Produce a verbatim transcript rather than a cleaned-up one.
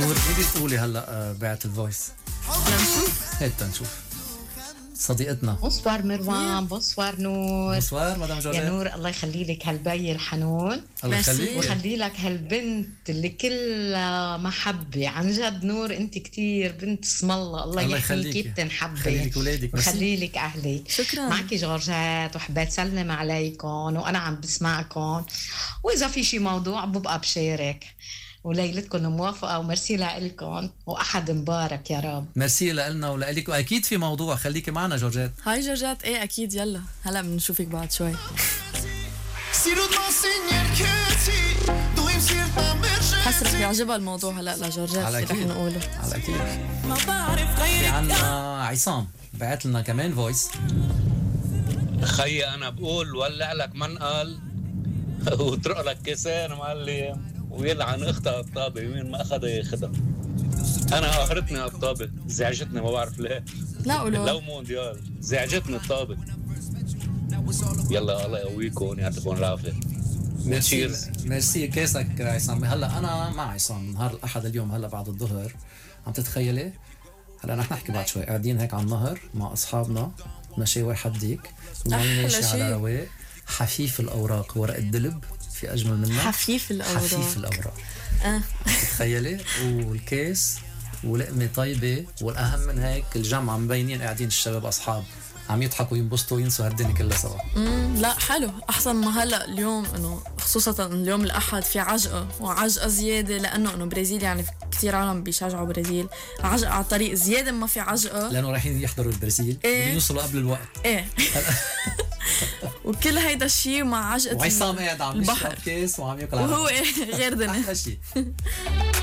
نور بدي تقولي هلا بعت الفويس لنشوف. هات تنشوف صديقتنا. بونسوار مروان، بونسوار نور. بونسوار مدام جورجيت. يا نور الله يخلي لك هالبي الحنون الله يخليك ويخلي لك هالبنت اللي كلها محبة. عن جد نور انت كتير بنت اسم الله. الله, الله يحميكي بتنحبي. يخلي لك ولادك ويخلي لك اهلك. شكرا. معك جورجيت وحبيت سلم عليكم وانا عم بسمعكم، واذا في شي موضوع ببقى بشارك. وليلتكم موافقة ومرسي لكم وأحد مبارك يا رب. ميرسي لنا ولك، وأكيد في موضوع خليكي معنا جورجيت. هاي جورجيت. ايه أكيد يلا هلا بنشوفك بعد شوي. حس رح يعجبها الموضوع هلا لجورجيت اللي رح نقوله. على أكيد. في عنا عصام بعت لنا كمان فويس. خيي أنا بقول ولع لك منقل وترق لك كيسان معلم ويلعن اختها الطابة مين ما اخذها ياخذها. انا قهرتني الطابة، زعجتني ما بعرف ليه. لا قولوا لو مونديال زعجتني الطابة. يلا الله يقويكم يعطيكم العافية. ميرسي ميرسي كيسك عصام. هلا انا مع عصام نهار الاحد اليوم هلا بعد الظهر. عم تتخيلي هلا رح نحكي بعد شوي قاعدين هيك على النهر مع اصحابنا مشاوي حديك وماشي على رواق حفيف الاوراق ورق الدلب في اجمل منها. حفيف الاوراق. حفيف الاوراق. اه تخيلي والكيس ولقمه طيبه، والاهم من هيك الجمعه مبينين قاعدين الشباب اصحاب عم يضحكوا ينبسطوا وينسوا هالدنيا كلها سوا. امم لا حلو. احسن ما هلا اليوم انه خصوصا اليوم الاحد في عجقه وعجقه زياده لانه انه برازيل يعني كثير عالم بيشجعوا برازيل. عجقه على الطريق زياده ما في عجقه لانه رايحين يحضروا البرازيل. إيه؟ بدهم يوصلوا قبل الوقت. ايه وكل هيدا الشيء مع عجقه وعصام قاعد عم يشرب كيس وعم ياكل وهو ايه غير دنيا.